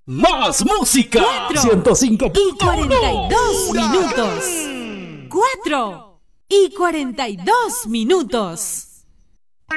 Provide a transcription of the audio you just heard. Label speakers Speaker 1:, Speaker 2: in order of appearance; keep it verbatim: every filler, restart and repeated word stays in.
Speaker 1: Más música.
Speaker 2: Cuatro
Speaker 1: ciento cinco
Speaker 2: y cuarenta y dos minutos. Cuatro y cuarenta y dos minutos.